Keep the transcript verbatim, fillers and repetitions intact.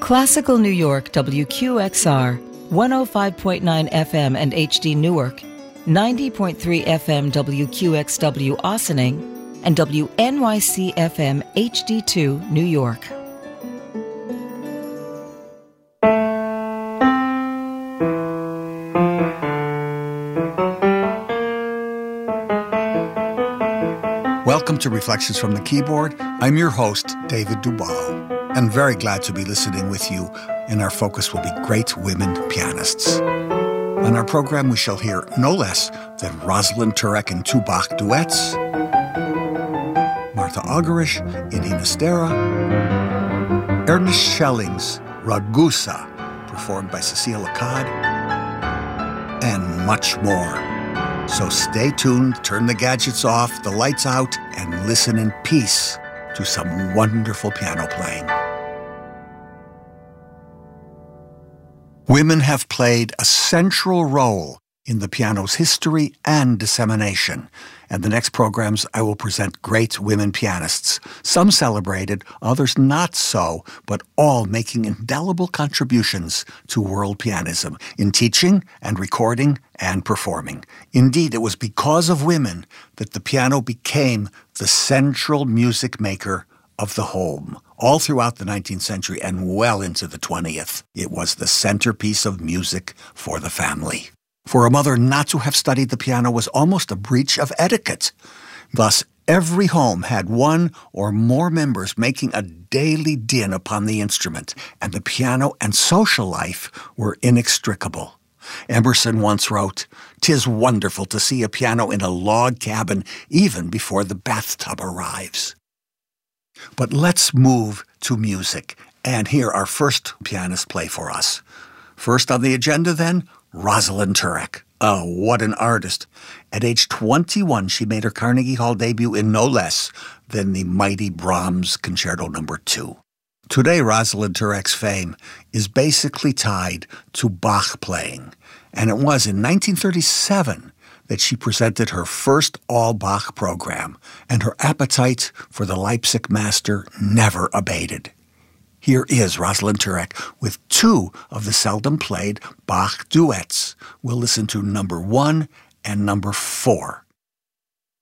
Classical New York W Q X R, one oh five point nine F M and H D Newark, ninety point three F M W Q X W Ossining, and W N Y C F M H D two New York. Welcome to Reflections from the Keyboard. I'm your host, David Duval, and very glad to be listening with you, and our focus will be great women pianists. On our program, we shall hear no less than Rosalind Turek in two Bach duets, Martha Argerich in Inistera, Ernest Schelling's Ragusa, performed by Cecile Laccade, and much more. So stay tuned, turn the gadgets off, the lights out, and listen in peace to some wonderful piano playing. Women have played a central role in the piano's history and dissemination. And the next programs, I will present great women pianists, some celebrated, others not so, but all making indelible contributions to world pianism in teaching and recording and performing. Indeed, it was because of women that the piano became the central music maker of the home. All throughout the nineteenth century and well into the twentieth, it was the centerpiece of music for the family. For a mother not to have studied the piano was almost a breach of etiquette. Thus, every home had one or more members making a daily din upon the instrument, and the piano and social life were inextricable. Emerson once wrote, "'Tis wonderful to see a piano in a log cabin even before the bathtub arrives." But let's move to music and hear our first pianist play for us. First on the agenda, then, Rosalind Turek. Oh, what an artist. At age twenty-one, she made her Carnegie Hall debut in no less than the mighty Brahms Concerto Number two. Today, Rosalind Turek's fame is basically tied to Bach playing, and it was in nineteen thirty-seven that she presented her first all-Bach program, and her appetite for the Leipzig master never abated. Here is Rosalind Turek with two of the seldom played Bach duets. We'll listen to number one and number four.